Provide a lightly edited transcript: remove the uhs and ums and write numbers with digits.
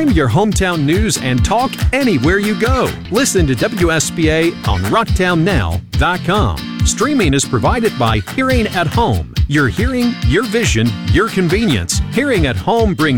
Stream your hometown news and talk anywhere you go. Listen to WSBA on rocktownnow.com. Streaming is provided by Hearing at Home. Your hearing, your vision, your convenience. Hearing at Home brings